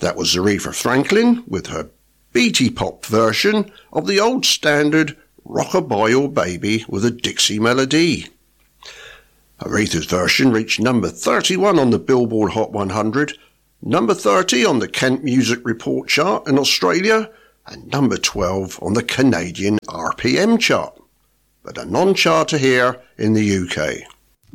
That was Aretha Franklin with her Beatie Pop version of the old standard Rock-a-Bye or Baby with a Dixie melody. Aretha's version reached number 31 on the Billboard Hot 100, number 30 on the Kent Music Report chart in Australia, and number 12 on the Canadian RPM chart, but a non-charter here in the UK.